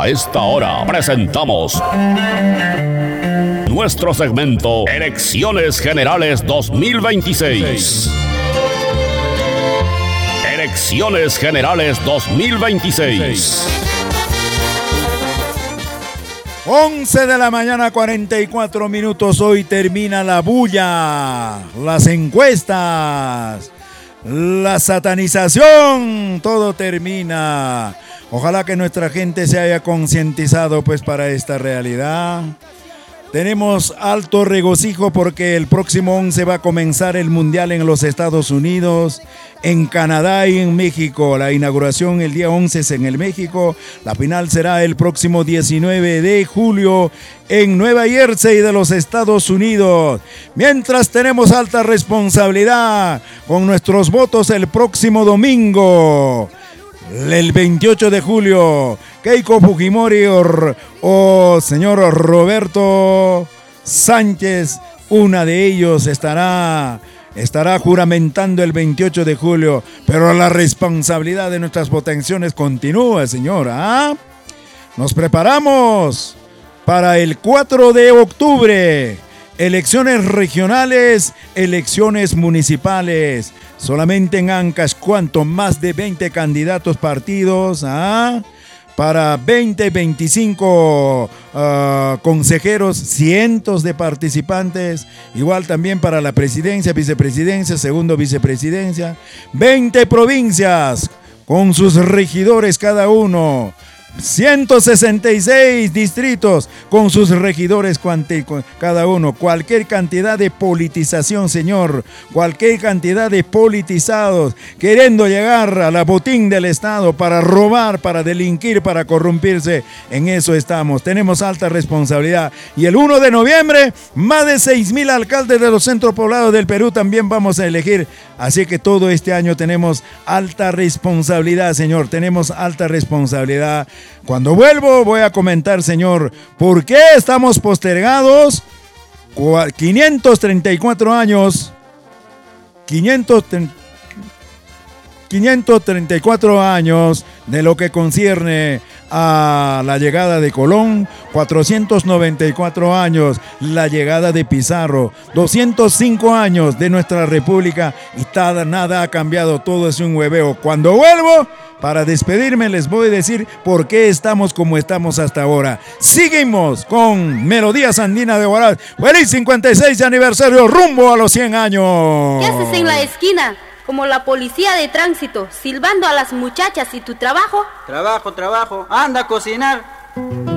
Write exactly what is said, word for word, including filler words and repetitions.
A esta hora presentamos nuestro segmento Elecciones Generales dos mil veintiséis. Elecciones Generales dos mil veintiséis. once de la mañana, cuarenta y cuatro minutos. Hoy termina la bulla, las encuestas, la satanización, todo termina. Ojalá que nuestra gente se haya concientizado pues para esta realidad. Tenemos alto regocijo porque el próximo once va a comenzar el Mundial en los Estados Unidos, en Canadá y en México. La inauguración el día once es en el México. La final será el próximo diecinueve de julio en Nueva Jersey de los Estados Unidos. Mientras tenemos alta responsabilidad con nuestros votos el próximo domingo. El veintiocho de julio, Keiko Fujimori o, o señor Roberto Sánchez, una de ellos estará, estará juramentando el veintiocho de julio, pero la responsabilidad de nuestras votaciones continúa, señora. ¿Ah? Nos preparamos para el cuatro de octubre. Elecciones regionales, elecciones municipales. Solamente en Ancash, ¿cuánto? Más de veinte candidatos partidos, ¿ah? Para veinte, veinticinco uh, consejeros, cientos de participantes. Igual también para la presidencia, vicepresidencia, segundo vicepresidencia. veinte provincias con sus regidores cada uno. ciento sesenta y seis distritos con sus regidores cada uno. Cualquier cantidad de politización, señor. Cualquier cantidad de politizados queriendo llegar a la botín del Estado para robar, para delinquir, para corrompirse. En eso estamos. Tenemos alta responsabilidad. Y el uno de noviembre, más de seis mil alcaldes de los centros poblados del Perú también vamos a elegir. Así que todo este año tenemos alta responsabilidad, señor. Tenemos alta responsabilidad. Cuando vuelvo voy a comentar, señor, por qué estamos postergados quinientos treinta y cuatro años, quinientos treinta y cuatro años de lo que concierne a la llegada de Colón, cuatrocientos noventa y cuatro años la llegada de Pizarro, doscientos cinco años de nuestra república y nada, nada ha cambiado, todo es un hueveo. Cuando vuelvo, para despedirme, les voy a decir por qué estamos como estamos hasta ahora. Seguimos con Melodías Andinas de Huaraz. ¡Feliz cincuenta y seis aniversario rumbo a los cien años! ¿Qué haces en la esquina? Como la policía de tránsito, silbando a las muchachas. ¿Y tu trabajo? Trabajo, trabajo. Anda a cocinar.